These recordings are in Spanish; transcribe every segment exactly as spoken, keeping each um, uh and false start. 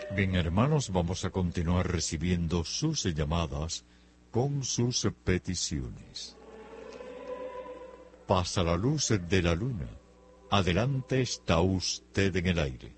Bien, hermanos, vamos a continuar recibiendo sus llamadas con sus peticiones. Pasa la luz de la luna. Adelante, está usted en el aire.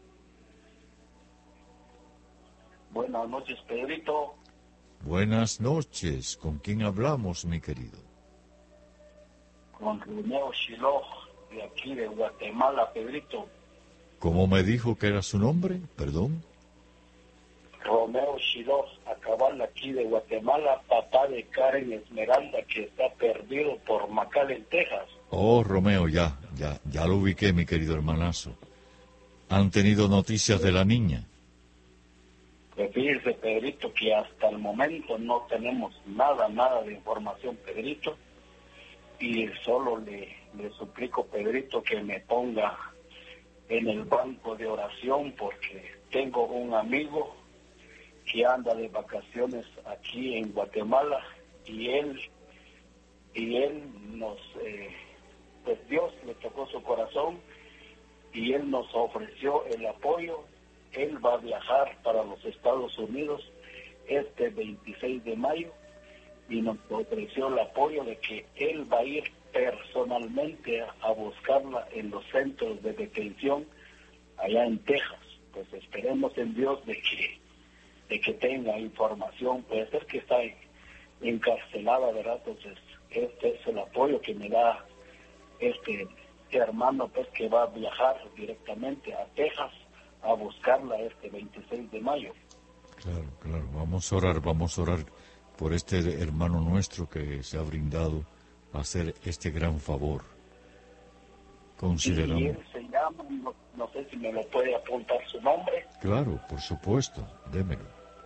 Buenas noches, Pedrito. Buenas noches. ¿Con quién hablamos, mi querido? Con Romeo Shiloh, de aquí de Guatemala, Pedrito. ¿Cómo me dijo que era su nombre? Perdón. Romeo Shiloh, a cabal aquí de Guatemala, papá de Karen Esmeralda, que está perdido por McAllen, Texas. Oh, Romeo, ya, ya, ya lo ubiqué, mi querido hermanazo. ¿Han tenido noticias de la niña? Pues fíjese, Pedrito, que hasta el momento no tenemos nada, nada de información, Pedrito. Y solo le, le suplico, Pedrito, que me ponga en el banco de oración, porque tengo un amigo que anda de vacaciones aquí en Guatemala y él y él nos eh, pues Dios le tocó su corazón y él nos ofreció el apoyo. Él va a viajar para los Estados Unidos este veintiséis de mayo y nos ofreció el apoyo de que él va a ir personalmente a, a buscarla en los centros de detención allá en Texas. Pues esperemos en Dios de que de que tenga información. Puede ser que está encarcelada, ¿verdad? Entonces, este es el apoyo que me da este hermano, pues, que va a viajar directamente a Texas a buscarla este veintiséis de mayo. Claro, claro. Vamos a orar, vamos a orar por este hermano nuestro que se ha brindado a hacer este gran favor. Consideramos. Y él se llama, no, no sé si me lo puede apuntar su nombre. Claro, por supuesto, démelo.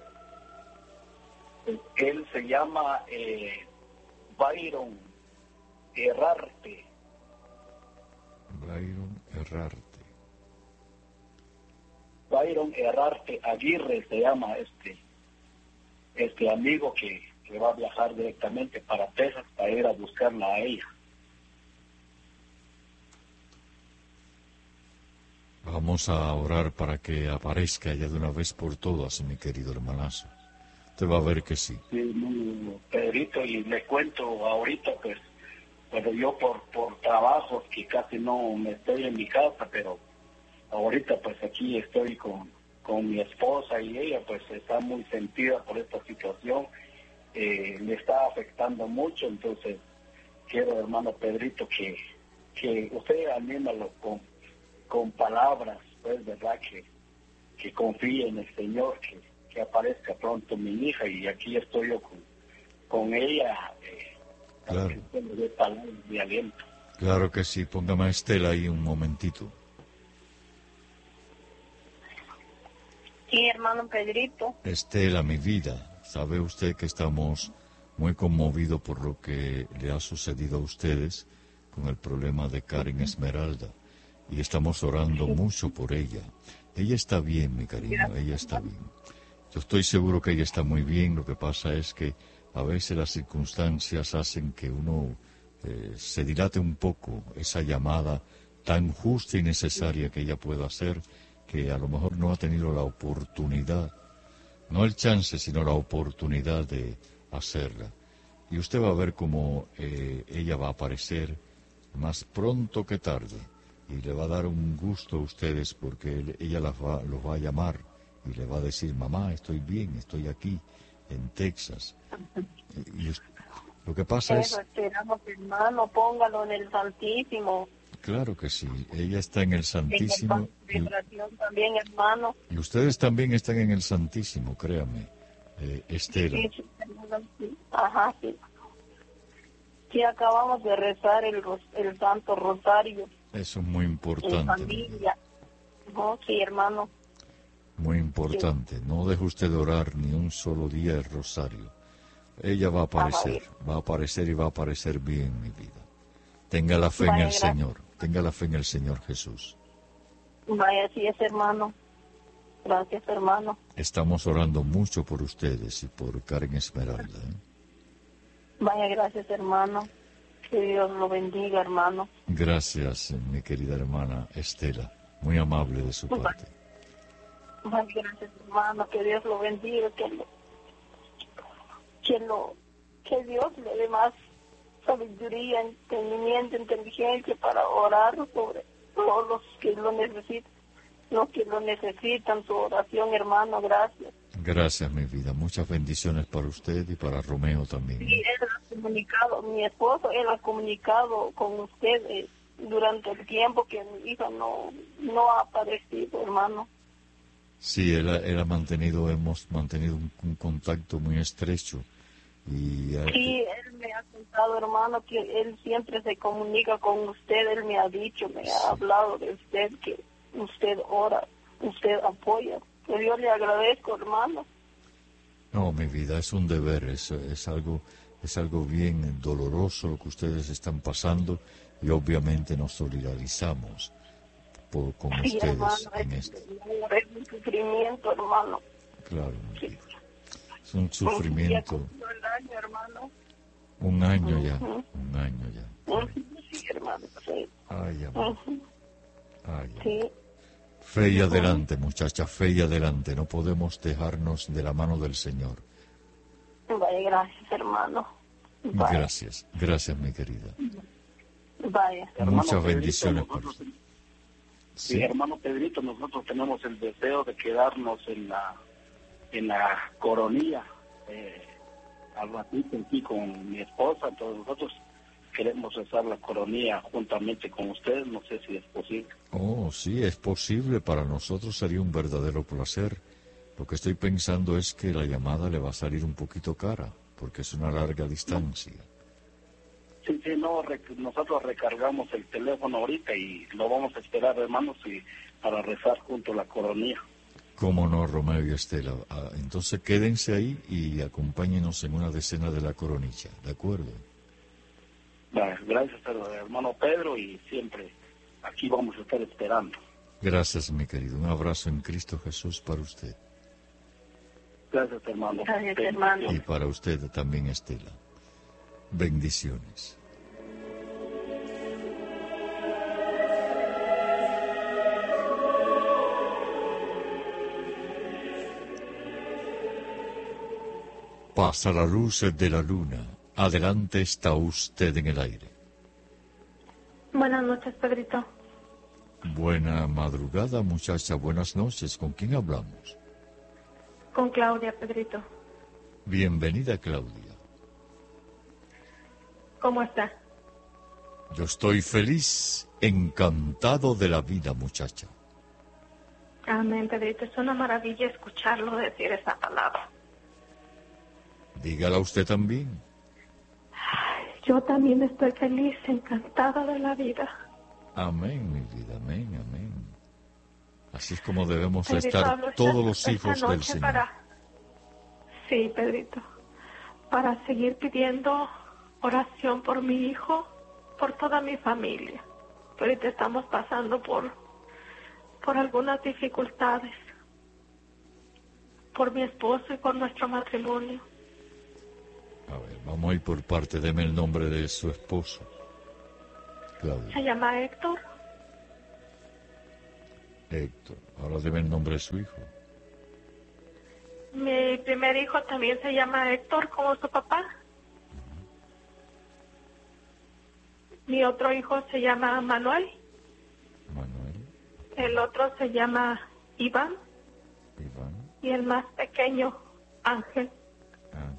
Él se llama eh, Byron Herrarte. Byron Herrarte. Byron Herrarte Aguirre se llama este este amigo que, que va a viajar directamente para Texas para ir a buscarla a ella. Vamos a orar para que aparezca ya de una vez por todas, mi querido hermanazo. Usted va a ver que sí. Sí, no, Pedrito, y le cuento ahorita, pues, pero yo por, por trabajos que casi no me estoy en mi casa, pero ahorita pues aquí estoy con, con mi esposa y ella pues está muy sentida por esta situación, eh, le está afectando mucho, entonces quiero, hermano Pedrito, que, que usted anímalo con, con palabras, pues, verdad, que, que confíe en el Señor, que, que aparezca pronto mi hija, y aquí estoy yo con, con ella, eh, Claro. para que usted me dé palabras de aliento. Claro que sí, póngame a Estela ahí un momentito. Sí, hermano Pedrito. Estela, mi vida, sabe usted que estamos muy conmovidos por lo que le ha sucedido a ustedes con el problema de Karen Esmeralda, y estamos orando mucho por ella. Ella está bien, mi cariño, ella está bien. Yo estoy seguro que ella está muy bien, lo que pasa es que a veces las circunstancias hacen que uno eh, se dilate un poco esa llamada tan justa y necesaria que ella pueda hacer, que a lo mejor no ha tenido la oportunidad, no el chance, sino la oportunidad de hacerla. Y usted va a ver cómo eh, ella va a aparecer más pronto que tarde, y le va a dar un gusto a ustedes porque él, ella las va, los va a llamar y le va a decir: mamá, estoy bien, estoy aquí en Texas. Y, y lo que pasa Eso es... esperamos, hermano, póngalo en el Santísimo. Claro que sí, ella está en el Santísimo. En el oración también, hermano. Y ustedes también están en el Santísimo, créame, eh, Estela. Sí, sí, hermano, sí. Ajá, sí. Sí, acabamos de rezar el, el Santo Rosario. Eso es muy importante. En familia. No, sí, hermano. Muy importante. Sí. No deje usted de orar ni un solo día el rosario. Ella va a aparecer, Ajá. va a aparecer y va a aparecer bien, mi vida. Tenga la fe Vaya, en el gracias. Señor, tenga la fe en el Señor Jesús. Vaya, así es, hermano. Gracias, hermano. Estamos orando mucho por ustedes y por Karen Esmeralda. ¿eh? Vaya, gracias, hermano. Que Dios lo bendiga, hermano. Gracias, mi querida hermana Estela. Muy amable de su parte. Ay, gracias, hermano, que Dios lo bendiga, que lo, que lo, que Dios le dé más sabiduría, entendimiento, inteligencia para orar sobre todos los que lo necesitan, los que lo necesitan, su oración, hermano, gracias. Gracias, mi vida. Muchas bendiciones para usted y para Romeo también. Sí, él ha comunicado, mi esposo, él ha comunicado con usted eh, durante el tiempo que mi hija no, no ha aparecido, hermano. Sí, él ha, él ha mantenido, hemos mantenido un, un contacto muy estrecho. Y, uh, Sí, él me ha contado, hermano, que él siempre se comunica con usted, él me ha dicho, me ha hablado de usted, que usted ora, usted apoya. Pues yo le agradezco, hermano. No, mi vida, es un deber, es, es algo es algo bien doloroso lo que ustedes están pasando y obviamente nos solidarizamos por, con Sí, ustedes hermano, en es, esto. es un sufrimiento, hermano. Claro, mi Sí. vida. Es un sufrimiento. Ya el año, hermano. Un año ya, Ujú. un año ya. Ujú, sí, hermano, sí. Ay, amor. Ujú, Ay, amor. sí. Fe y adelante, muchacha, fe y adelante. No podemos dejarnos de la mano del Señor. Vaya, gracias, hermano. Vaya, Gracias, gracias, mi querida. vaya. Hermano Muchas Pedrito, bendiciones para nosotros- usted. Sí, Sí, hermano Pedrito, nosotros tenemos el deseo de quedarnos en la en la coronilla eh, al ratito aquí con mi esposa, entonces nosotros queremos rezar la coronilla juntamente con ustedes, no sé si es posible. oh, sí, es posible. Para nosotros sería un verdadero placer. Lo que estoy pensando es que la llamada le va a salir un poquito cara, porque es una larga distancia. Sí, sí, no, rec- nosotros recargamos el teléfono ahorita y lo vamos a esperar, hermanos, y para rezar junto a la coronilla. Cómo no, Romeo y Estela. Ah, entonces quédense ahí y acompáñenos en una decena de la coronilla, ¿de acuerdo? Vale, gracias, hermano Pedro, y siempre aquí vamos a estar esperando. Gracias, mi querido. Un abrazo en Cristo Jesús para usted. Gracias, hermano. Gracias, hermano. Y para usted también, Estela. Bendiciones. Pasa la luz de la luna. Adelante está usted en el aire. Buenas noches, Pedrito. Buena madrugada, muchacha. Buenas noches. ¿Con quién hablamos? Con Claudia, Pedrito. Bienvenida, Claudia. ¿Cómo está? Yo estoy feliz, encantado de la vida, muchacha. Amén, Pedrito. Es una maravilla escucharlo decir esa palabra. Dígala usted también. Yo también estoy feliz, encantada de la vida. Amén, mi vida, amén, amén. Así es como debemos Pedrito, estar hablo esta- todos los esta hijos del noche Señor. para- Sí, Pedrito. Para seguir pidiendo oración por mi hijo, por toda mi familia. Ahorita estamos pasando por, por algunas dificultades. Por mi esposo y por nuestro matrimonio. A ver, vamos a ir por parte. Deme el nombre de su esposo. Claudia. Se llama Héctor. Héctor. Ahora deme el nombre de su hijo. Mi primer hijo también se llama Héctor, como su papá. Mi otro hijo se llama Manuel. Manuel, El otro se llama Iván. Iván, Y el más pequeño, Ángel. Ángel.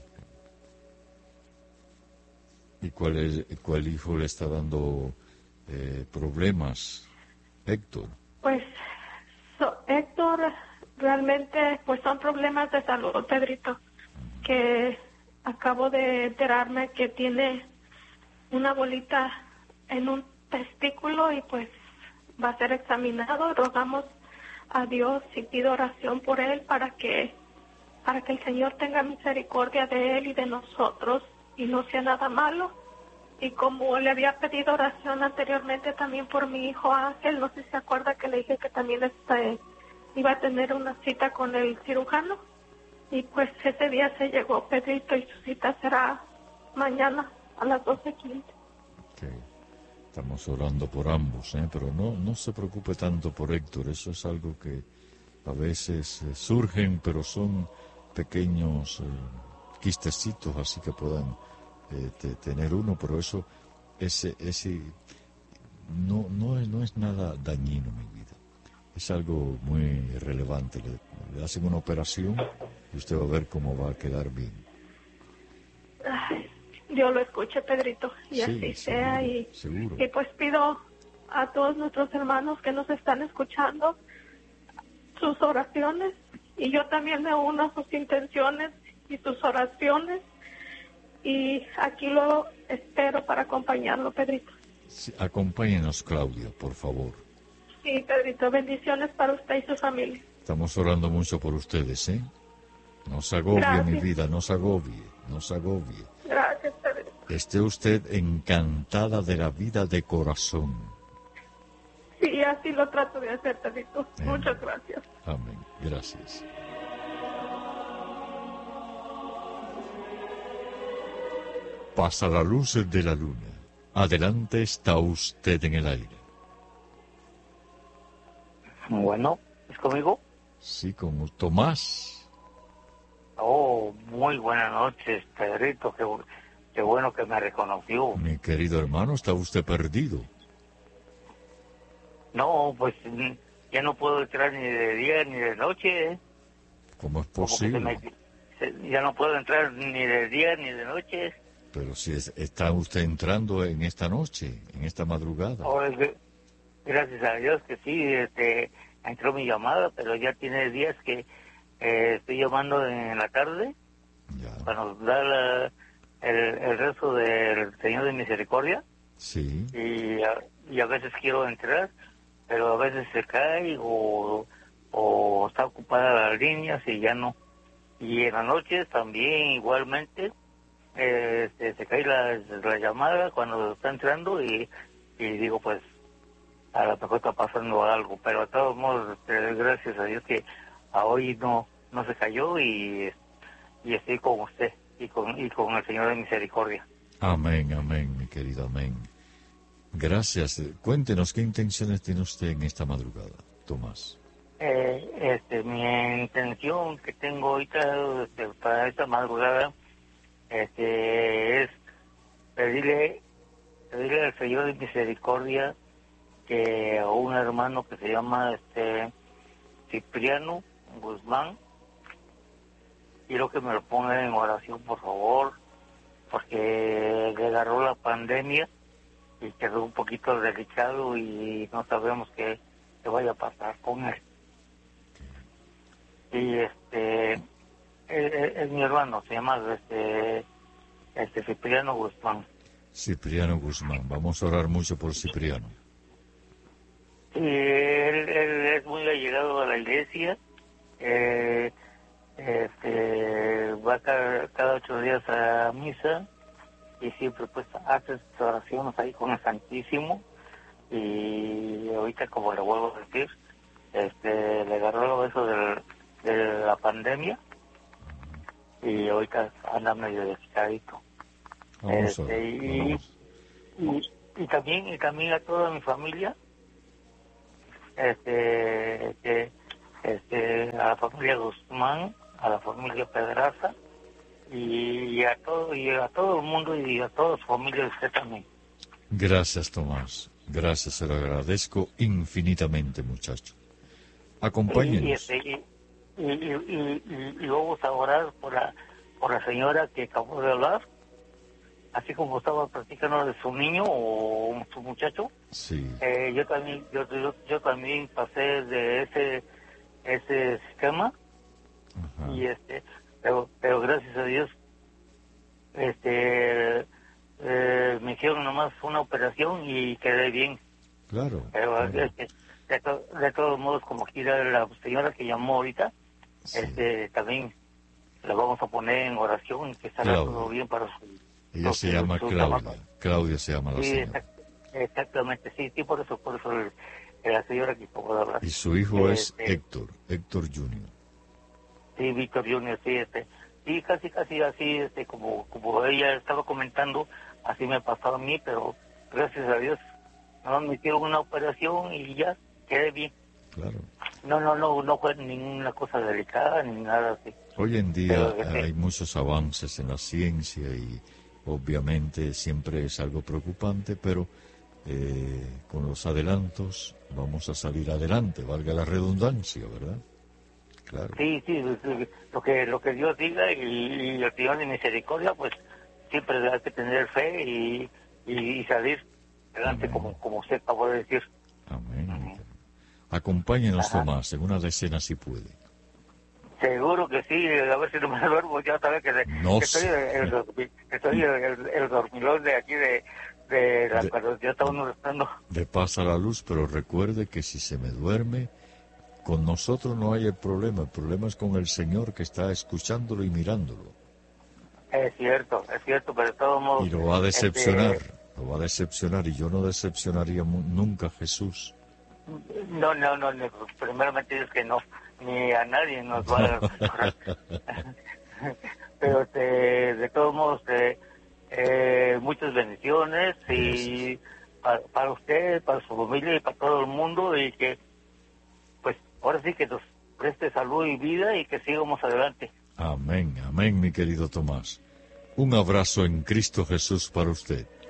¿Y cuál, es, cuál hijo le está dando eh, problemas? Héctor. Pues so- Héctor realmente pues son problemas de salud, Pedrito, que acabo de enterarme que tiene una bolita en un testículo y pues va a ser examinado. Rogamos a Dios y pido oración por él para que para que el Señor tenga misericordia de él y de nosotros y no sea nada malo. Y como le había pedido oración anteriormente también por mi hijo Ángel, no sé si se acuerda que le dije que también este, iba a tener una cita con el cirujano. Y pues ese día se llegó, Pedrito, y su cita será mañana a las doce quince. Que estamos orando por ambos, ¿eh? Pero no, no se preocupe tanto por Héctor. Eso es algo que, A veces eh, surgen, pero son pequeños eh, quistecitos, así que puedan eh, te, tener uno, pero eso ese ese no no es, no es nada dañino en mi vida. Es algo muy relevante. Le, le hacen una operación y usted va a ver cómo va a quedar bien. Ay, Dios lo escuche, Pedrito, y Sí, así seguro, sea. Y, seguro. y pues pido a todos nuestros hermanos que nos están escuchando sus oraciones, y yo también me uno a sus intenciones y sus oraciones, y aquí lo espero para acompañarlo, Pedrito. Sí, acompáñenos, Claudia, por favor. Sí, Pedrito, bendiciones para usted y su familia. Estamos orando mucho por ustedes, ¿eh? No se agobie, Gracias. mi vida, no se agobie, no se agobie. Gracias, Pedrito. Esté usted encantada de la vida de corazón. Sí, así lo trato de hacer, Pedrito. Amén. Muchas gracias. Amén. Gracias. Pasa la luz de la luna. Adelante está usted en el aire. Bueno, ¿es conmigo? Sí, con Tomás. Oh, muy buenas noches, Pedrito. Qué, bu- qué bueno que me reconoció. Mi querido hermano, está usted perdido. No, pues mm, ya no puedo entrar ni de día ni de noche. ¿eh? ¿Cómo es Como que se posible? me- se- ya no puedo entrar ni de día ni de noche. Pero si es- está usted entrando en esta noche, en esta madrugada. Oh, es que- gracias a Dios que sí, este, entró mi llamada, pero ya tiene días que eh, estoy llamando en la tarde Ya. cuando da la- el, el rezo del Señor de Misericordia. Sí. y a, y a veces quiero entrar, pero a veces se cae o, o está ocupada las líneas y ya no. Y en las noches también igualmente eh, este, se cae la, la llamada cuando está entrando y, y digo pues a lo mejor está pasando algo, pero de todos modos este, gracias a Dios que a hoy no no se cayó y, y estoy con usted y con, y con el Señor de Misericordia. Amén, amén, mi querido, amén. Gracias. Cuéntenos qué intenciones tiene usted en esta madrugada, Tomás. Eh, este, mi intención que tengo ahorita este, para esta madrugada este, es pedirle, pedirle al Señor de Misericordia que a un hermano que se llama este Cipriano Guzmán, quiero que me lo ponga en oración, por favor, porque le agarró la pandemia y quedó un poquito delicado y no sabemos qué, qué vaya a pasar con él. Y este, es, es mi hermano, se llama este, este Cipriano Guzmán. Cipriano Guzmán. Vamos a orar mucho por Cipriano. Y él, él es muy allegado a la iglesia, eh, este, va cada, cada ocho días a misa y siempre pues hace sus oraciones ahí con el Santísimo. Y ahorita, como le vuelvo a decir, este, le agarró eso del, de la pandemia y ahorita anda medio desquitadito. Vamos a orar. Este, y, Vamos. y, y también y también a toda mi familia, este, que, este, a la familia Guzmán, a la familia Pedraza y, y a todo y a todo el mundo y a toda su familia, usted también. Gracias, Tomás. Gracias, se lo agradezco infinitamente, muchacho. Y, Acompáñenos. y, este, y, y, y, y- y vamos a orar por la por la señora que acabó de hablar, así como estaba platicando de su niño o su muchacho. Sí. Eh, yo también yo, yo, yo también pasé de ese ese esquema Ajá. y este pero pero gracias a Dios este eh, me hicieron nomás una operación y quedé bien, Claro. pero claro. este, de, to- de todos modos, como quiera la señora que llamó ahorita, Sí. este también la vamos a poner en oración y que salga Claudia. todo bien para su Ella su- se llama su Claudia. trabajo. Claudia se llama la Sí, señora. exact- exactamente, sí, sí, por eso, por eso el- la señora que acabo de hablar. Y su hijo es Este, Héctor, Héctor junior Sí, Víctor Junior, sí, este, sí, casi, casi así, este, como, como ella estaba comentando, así me pasó a mí, pero gracias a Dios, no me hicieron una operación y ya quedé bien. claro. No, no, no, no fue ninguna cosa delicada ni nada así. Hoy en día Pero, hay muchos avances en la ciencia y obviamente siempre es algo preocupante, pero eh, con los adelantos vamos a salir adelante, valga la redundancia, ¿verdad? Claro. Sí, sí, lo que lo que Dios diga y, y el Señor de misericordia, pues siempre hay que tener fe y, y, y salir adelante, como, como usted acabó de decir. Amén. Amén. Acompáñenos, Ajá. Tomás, en una decena si puede. Seguro que sí, a ver si no me duermo, ya sabes que, No que estoy, sé. el, el, estoy el, el, el dormilón de aquí de, de la De- cuando ya está uno estando. Le pasa la luz, pero recuerde que si se me duerme, con nosotros no hay el problema. El problema es con el Señor que está escuchándolo y mirándolo. Es cierto, es cierto, pero de todos modos... Y lo va a decepcionar, este, lo va a decepcionar. Y yo no decepcionaría mu- nunca a Jesús. no, no, no, no, primeramente es que no, ni a nadie nos va a... pero este, de todos modos, eh, eh, muchas bendiciones y para, para usted, para su familia y para todo el mundo, y que pues ahora sí que nos preste salud y vida y que sigamos adelante. Amén, amén, mi querido Tomás. Un abrazo en Cristo Jesús para usted.